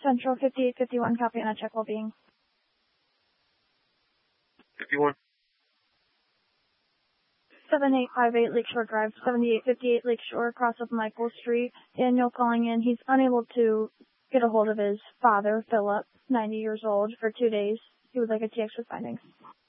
Central 5851, copy on a check well-being. 51. 7858 Lakeshore Drive, 7858 Lakeshore, across of Michael Street. Daniel calling in. He's unable to get a hold of his father, Philip, 90 years old, for 2 days. He would like a TX with findings.